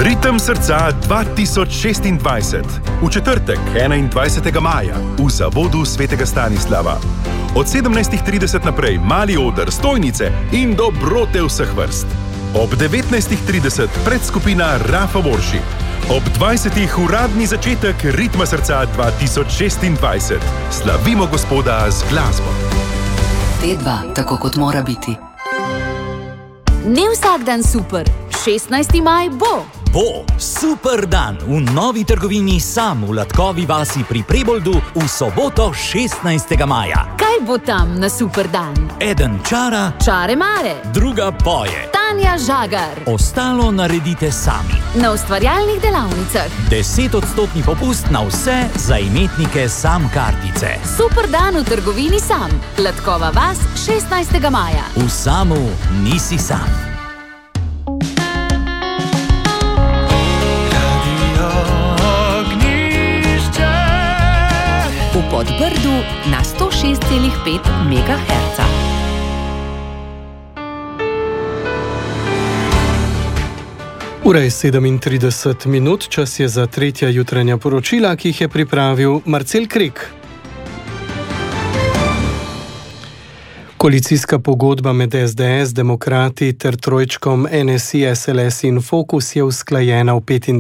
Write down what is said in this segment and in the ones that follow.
Ritem srca 2026. V četrtek, 21. maja, v Zavodu Svetega Stanislava. Od 17.30 naprej mali oder, stojnice in dobrote vseh vrst. Ob 19.30 predskupina Rafa Worship. Ob 20. uradni začetek Ritma srca 2026. Slavimo Gospoda z glasbo. T2, tako kot mora biti. Ne vsak dan super. 16. maj bo. Bo super dan v novi trgovini Sam v Latkovi vasi pri Preboldu v soboto 16. maja. Kaj bo tam na super dan? Eden čara, Čare mare. druga poje. Tanja Žagar. Ostalo naredite sami. Na ustvarjalnih delavnicah. 10% popust na vse za imetnike Sam kartice. Super dan v trgovini Sam. Latkova vas 16. maja. V Samu nisi sam. V Podbrdu na 106,5 MHz. Ura je 37 minut, čas je za tretja jutranja poročila, ki jih je pripravil Marcel Krik. Koalicijska pogodba med SDS, Demokrati ter trojčkom NSI, SLS in Fokus je usklajena v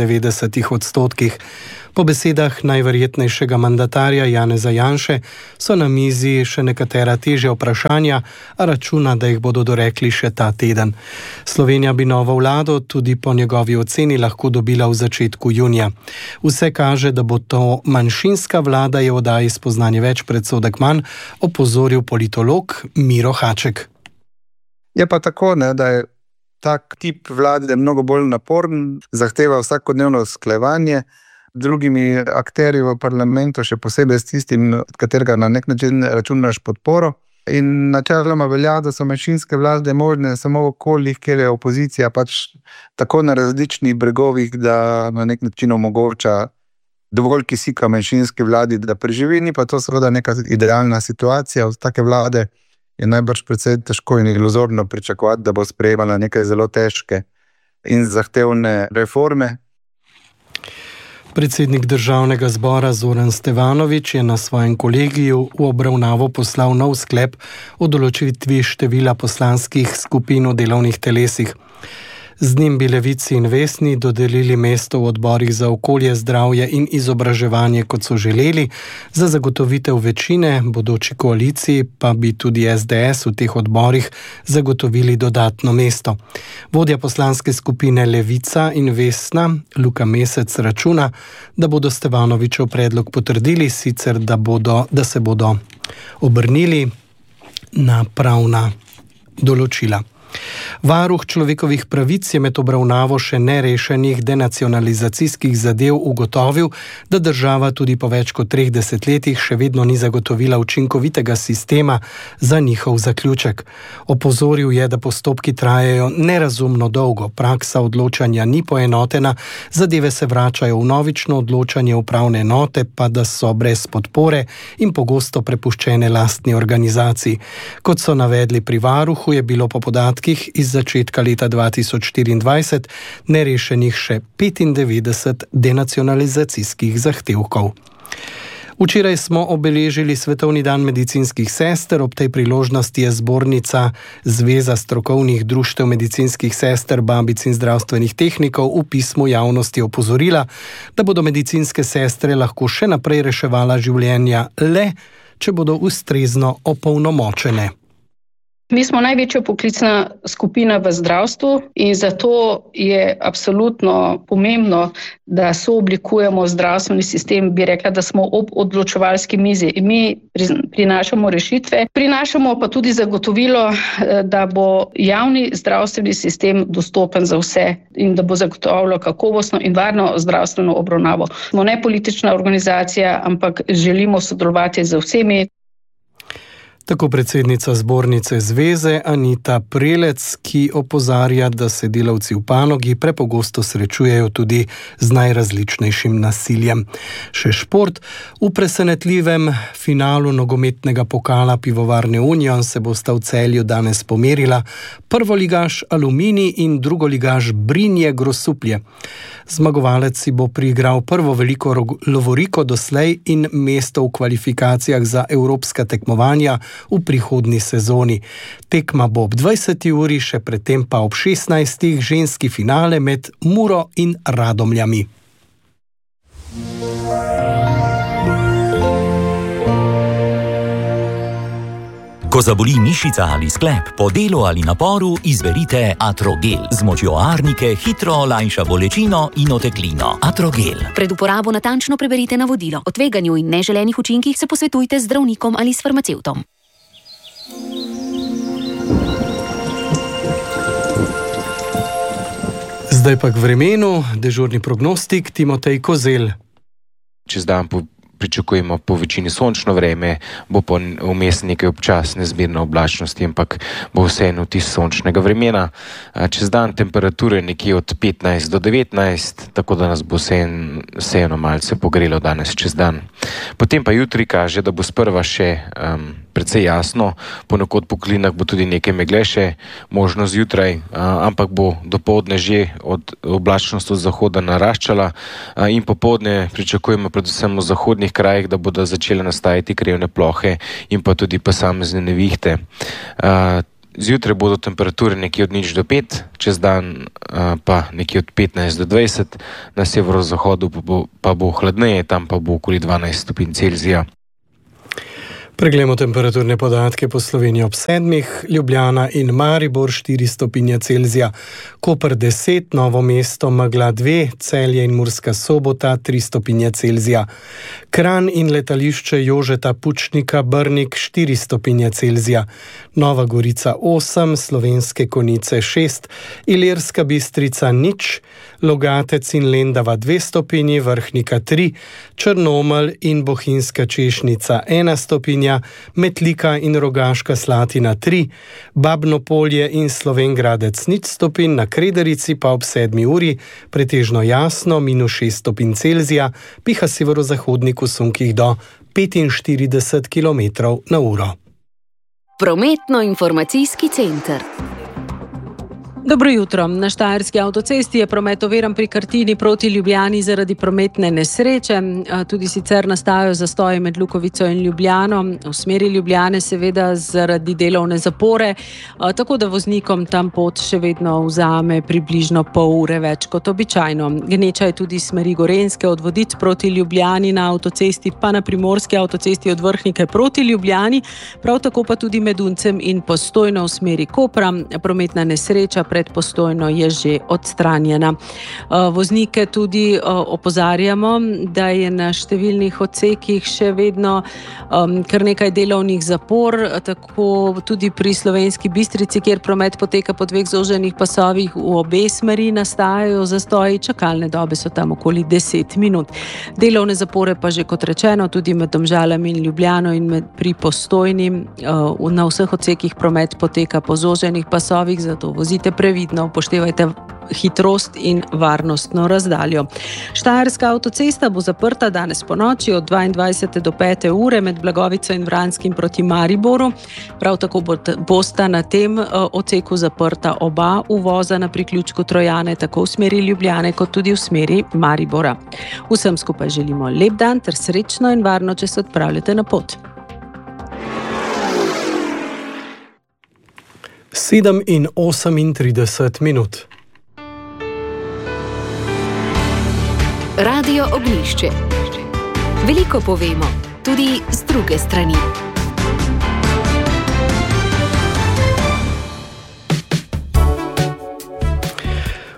95%. Po besedah najverjetnejšega mandatarja Janeza Janše so na mizi še nekatera težja vprašanja, a računa, da jih bodo dorekli še ta teden. Slovenija bi novo vlado tudi po njegovi oceni lahko dobila v začetku junija. Vse kaže, da bo to manjšinska vlada, je v oddaji Spoznanje več predsodek manj opozoril politolog Miro Haček. Je pa tako, da je tak tip vlade mnogo bolj naporen, zahteva vsakodnevno usklajevanje drugimi akterji v parlamentu, še posebej s tistim, od katerega na nek način računaš podporo. In načeloma velja, da so manjšinske vlade možne samo v okoljih, kjer je opozicija pač tako na različnih bregovih, da na nek način omogoča dovolj kisika manjšinski vladi, da preživi. Ni pa to seveda neka idealna situacija. Od take vlade je najbrž precej težko in iluzorno pričakovati, da bo sprejemala nekaj zelo težke in zahtevne reforme. Predsednik Državnega zbora Zoran Stevanović je na svojem kolegiju v obravnavo poslal nov sklep o določitvi števila poslanskih skupin v delovnih telesih. Z njim bi Levici in Vesni dodelili mesto v odborih za okolje, zdravje in izobraževanje, kot so želeli. Za zagotovitev večine bodoči koaliciji pa bi tudi SDS v teh odborih zagotovili dodatno mesto. Vodja poslanske skupine Levica in Vesna, Luka Mesec, računa, da bodo Stevanovićev predlog potrdili, sicer da se bodo obrnili na pravna določila. Varuh človekovih pravic je med obravnavo še nerešenih denacionalizacijskih zadev ugotovil, da država tudi po več kot 3 desetletjih še vedno ni zagotovila učinkovitega sistema za njihov zaključek. Opozoril je, da postopki trajajo nerazumno dolgo, praksa odločanja ni poenotena, zadeve se vračajo v novično odločanje upravne enote, pa da so brez podpore in pogosto prepuščene lastni organizaciji. Kot so navedli pri varuhu, je bilo po podatkih iz začetka leta 2024 nerešenih še 95 denacionalizacijskih zahtevkov. Včeraj smo obeležili Svetovni dan medicinskih sester. Ob tej priložnosti je zbornica Zveza strokovnih društev medicinskih sester, babic in zdravstvenih tehnikov v pismu javnosti opozorila, da bodo medicinske sestre lahko še naprej reševala življenja le, če bodo ustrezno opolnomočene. Mi smo največja poklicna skupina v zdravstvu in zato je absolutno pomembno, da sooblikujemo zdravstveni sistem. Bi rekla, da smo ob odločevalski mizi. Mi prinašamo rešitve, prinašamo pa tudi zagotovilo, da bo javni zdravstveni sistem dostopen za vse in da bo zagotovilo kakovostno in varno zdravstveno obravnavo. Smo ne politična organizacija, ampak želimo sodelovati z vsemi. Tako predsednica zbornice zveze Anita Prelec, ki opozarja, da se delavci v panogi prepogosto srečujejo tudi z najrazličnejšim nasiljem. Še šport. V presenetljivem finalu nogometnega pokala Pivovarne Union se bosta v Celju danes pomerila prvoligaš Aluminij in drugoligaš Brinje Grosuplje. Zmagovalec si bo priigral prvo veliko lovoriko doslej in mesto v kvalifikacijah za evropska tekmovanja v prihodnji sezoni. Tekma bo ob 20. uri, še predtem pa ob 16. ženski finale med Muro in Radomljami. Ko zaboli mišica ali sklep, po delu ali naporu, izberite Atrogel. Z močjo arnike hitro olajša bolečino in oteklino. Atrogel. Pred uporabo natančno preberite navodilo. O tveganju in neželenih učinkih se posvetujte z zdravnikom ali s farmacevtom. Zdaj pa k vremenu, dežurni prognostik Timotej Kozel. Čez dan pričakujemo po večini sončno vreme, bo pa vmes nekaj občasne zmerne oblačnosti, ampak bo vseeno vtis sončnega vremena. Čez dan temperature nekje od 15 do 19, tako da nas bo vseeno malce pogrelo danes čez dan. Potem pa jutri kaže, da bo sprva še precej jasno, ponekod po klinah bo tudi nekaj megle še možno zjutraj, ampak bo dopoldne že od oblačnost od zahoda naraščala in popoldne pričakujemo predvsem v zahodnih krajih, da bodo začele nastajati krevne plohe in pa tudi posamezne nevihte. Zjutraj bodo temperature nekje od 0 do 5, čez dan pa nekje od 15 do 20, na severozahodu pa bo hladneje, tam pa bo okoli 12 stopinj Celzija. Preglejmo temperaturne podatke po Sloveniji ob 7, Ljubljana in Maribor 4 stopinje Celzija, Koper 10, Novo mesto megla 2, Celje in Murska Sobota 3 stopinje Celzija, Kranj in letališče Jožeta Pučnika Brnik 4 stopinje Celzija, Nova Gorica 8, Slovenske Konjice 6, Ilirska Bistrica 0, Logatec in Lendava 2 stopinji, Vrhnika 3, Črnomelj in Bohinjska Češnica 1 stopinja, Metlika in Rogaška Slatina 3, Babno Polje in Slovenj Gradec 0 stopinj, na Krederici pa ob 7. uri pretežno jasno, -6 stopinj Celzija, piha severozahodnik v sunkih do 45 km/h. Prometno-informacijski center. Dobro jutro. Na Štajerski avtocesti je promet oviran pri Krtini proti Ljubljani zaradi prometne nesreče. Tudi sicer nastajajo zastoji med Lukovico in Ljubljano. V smeri Ljubljane seveda zaradi delovne zapore, tako da voznikom tam pot še vedno vzame približno pol ure več kot običajno. Gneča je tudi smeri Gorenjske od Vodic proti Ljubljani na avtocesti, pa na Primorski avtocesti od Vrhnike proti Ljubljani, prav tako pa tudi med Uncem in Postojno v smeri Kopra. Prometna nesreča pred Postojno je že odstranjena. Voznike tudi opozarjamo, da je na številnih odsekih še vedno kar nekaj delovnih zapor, tako tudi pri Slovenski Bistrici, kjer promet poteka po 2 zoženih pasovih v obe smeri, nastajajo zastoji, čakalne dobe so tam okoli 10 minut. Delovne zapore pa že kot rečeno tudi med Domžalami in Ljubljano in pri Postojni. Na vseh odsekih promet poteka po zoženih pasovih, zato vozite previdno, upoštevajte hitrost in varnostno razdaljo. Štajerska avtocesta bo zaprta danes ponoči od 22. do 5. ure med Blagovico in Vranskim proti Mariboru. Prav tako bosta na tem odseku zaprta oba uvoza na priključku Trojane, tako v smeri Ljubljane kot tudi v smeri Maribora. Vsem skupaj želimo lep dan ter srečno in varno, če se odpravljate na pot. 7:38. Radio Ognjišče. Veliko povemo, tudi z druge strani.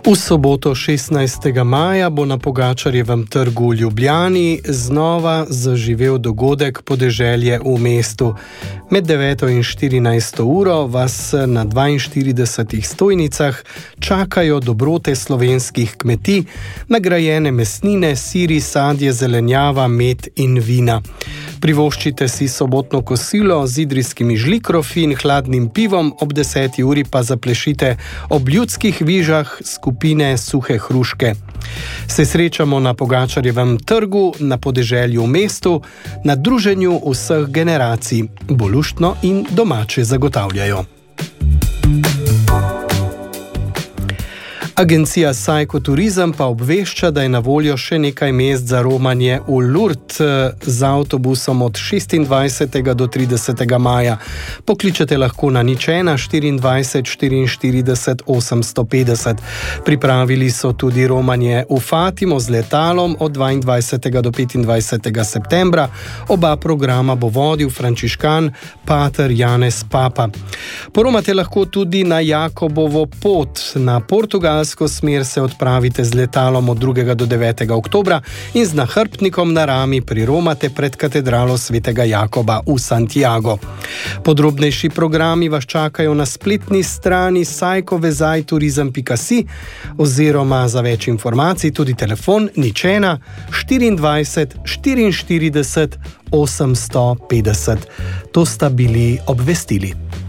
V soboto 16. maja bo na Pogačarjevem trgu v Ljubljani znova zaživel dogodek Podeželje v mestu. Med 9. in 14. uro vas na 42 stojnicah čakajo dobrote slovenskih kmetij, nagrajene mesnine, siri, sadje, zelenjava, med in vina. Privoščite si sobotno kosilo z idrijskimi žlikrofi in hladnim pivom, ob 10. uri pa zaplešite ob ljudskih vižah skupine Suhe hruške. Se srečamo na Pogačarjevem trgu, na Podeželju v mestu, na druženju vseh generacij. Bo luštno in domače zagotavljajo. Agencija Sajko Turizem pa obvešča, da je na voljo še nekaj mest za romanje v Lourdes z avtobusom od 26. do 30. maja. Pokličete lahko na 01 24 44 850. Pripravili so tudi romanje v Fatimo z letalom od 22. do 25. septembra. Oba programa bo vodil frančiškan pater Janez Papa. Poromate lahko tudi na Jakobovo pot. Na Portugalsko smer se odpravite z letalom od 2. do 9. oktobra in z nahrbtnikom na rami priromate pred katedralo svetega Jakoba v Santiago. Podrobnejši programi vas čakajo na spletni strani sajkovezajturizem.si oziroma za več informacij tudi telefon 01 24 44 850. To sta bili obvestili.